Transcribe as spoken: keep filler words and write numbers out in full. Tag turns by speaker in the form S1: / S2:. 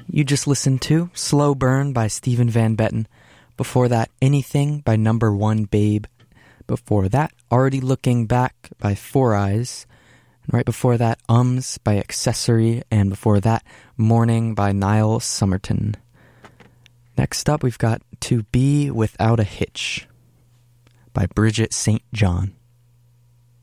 S1: You just listened to Slow Burn by Stephen Van Betten. Before that, Anything by Number One Babe. Before that, Already Looking Back by Four Eyes. And right before that, Ums by Accessory. And before that, Morning by Niall Somerton. Next up, we've got To Be Without a Hitch by Bridget Saint John.